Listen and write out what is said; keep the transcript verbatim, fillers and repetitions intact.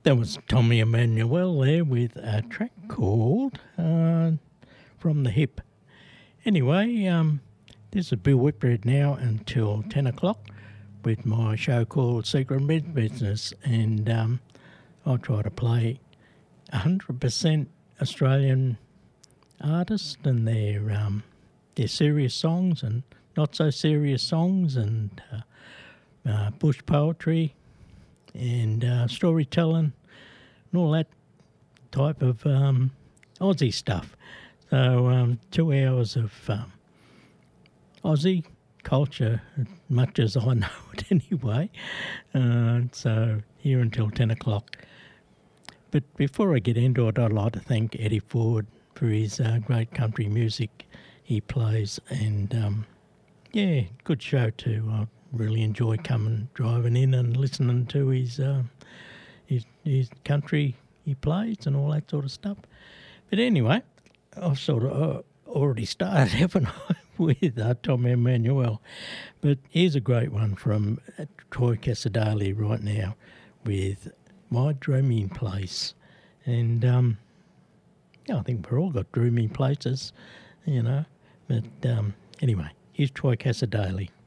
That was Tommy Emmanuel there with a track called uh, From the Hip. Anyway, um, this is Bill Whitbread now until ten o'clock with my show called Secret Mid Business, and um, I'll try to play one hundred percent Australian artists and their, um, their serious songs and not so serious songs, and uh, uh, bush poetry and uh, storytelling and all that type of um, Aussie stuff. So um, two hours of um, Aussie culture, as much as I know it anyway. Uh, so here until ten o'clock. But before I get into it, I'd like to thank Eddie Ford for his uh, great country music he plays. And um, yeah, good show too. I really enjoy coming, driving in and listening to his, uh, his, his country he plays and all that sort of stuff. But anyway, I've sort of uh, already started, haven't I, with uh, Tom Emmanuel. But here's a great one from uh, Troy Casadale right now with My Dreaming Place. And um, yeah, I think we've all got dreaming places, you know. But um, anyway, here's Troy Casadale.